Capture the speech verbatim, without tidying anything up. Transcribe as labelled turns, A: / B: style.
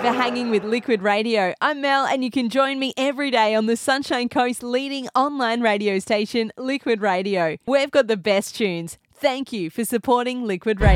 A: for hanging with Liquid Radio. I'm Mel, and you can join me every day on the Sunshine Coast's leading online radio station, Liquid Radio. We've got the best tunes. Thank you for supporting Liquid Radio.